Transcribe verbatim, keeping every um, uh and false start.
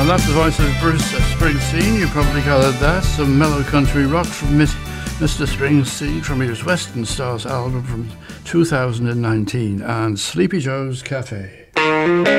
And that's the voice of Bruce Springsteen. You probably gathered that. Some mellow country rock from Mister Springsteen from his Western Stars album from two thousand nineteen, and Sleepy Joe's Cafe.